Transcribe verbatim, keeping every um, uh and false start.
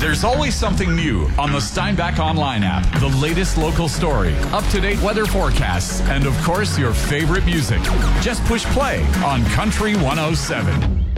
There's always something new on the Steinbach Online app. The latest local story, up-to-date weather forecasts, and of course, your favorite music. Just push play on Country one oh seven.